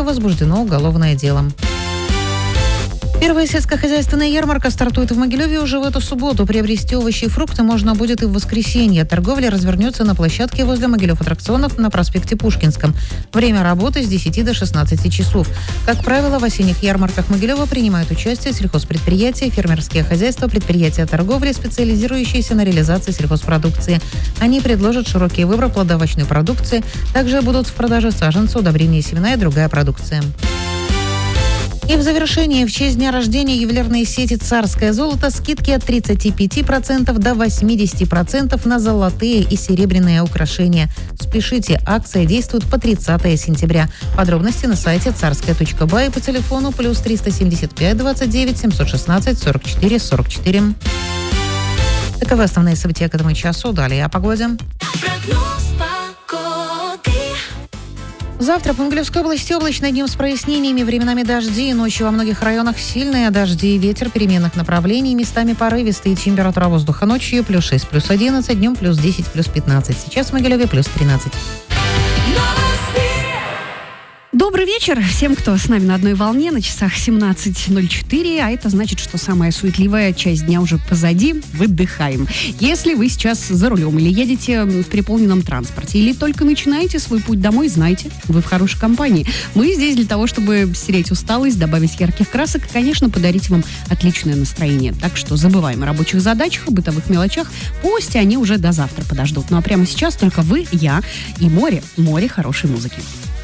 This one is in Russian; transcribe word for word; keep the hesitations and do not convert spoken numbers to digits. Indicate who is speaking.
Speaker 1: сотрудника возбуждено уголовное дело. Первая сельскохозяйственная ярмарка стартует в Могилеве уже в эту субботу. Приобрести овощи и фрукты можно будет и в воскресенье. Торговля развернется на площадке возле Могилев аттракционов на проспекте Пушкинском. Время работы с десяти до шестнадцати часов. Как правило, в осенних ярмарках Могилева принимают участие сельхозпредприятия, фермерские хозяйства, предприятия торговли, специализирующиеся на реализации сельхозпродукции. Они предложат широкий выбор плодоовощной продукции. Также будут в продаже саженцы, удобрения, семена и другая продукция. И в завершении, в честь дня рождения ювелирной сети «Царское золото» скидки от тридцати пяти процентов до восьмидесяти процентов на золотые и серебряные украшения. Спешите, акция действует по тридцатого сентября. Подробности на сайте царская точка бай и по телефону плюс триста семьдесят пять двадцать девять семьсот шестнадцать сорок четыре сорок четыре. Таковы основные события к этому часу. Далее о погоде. Завтра по Могилевской области облачно, днем с прояснениями, временами дожди. Ночью во многих районах сильные дожди. Ветер переменных направлений, местами порывистый. Температура воздуха ночью плюс шесть, плюс одиннадцать, днем плюс десять, плюс пятнадцать. Сейчас в Могилеве плюс тринадцать.
Speaker 2: Добрый вечер всем, кто с нами на одной волне. На часах семнадцать ноль четыре, а это значит, что самая суетливая часть дня уже позади. Выдыхаем. Если вы сейчас за рулем или едете в переполненном транспорте, или только начинаете свой путь домой, знайте, вы в хорошей компании. Мы здесь для того, чтобы стереть усталость, добавить ярких красок и, конечно, подарить вам отличное настроение. Так что забываем о рабочих задачах, о бытовых мелочах. Пусть они уже до завтра подождут. Ну а прямо сейчас только вы, я и море. Море хорошей музыки.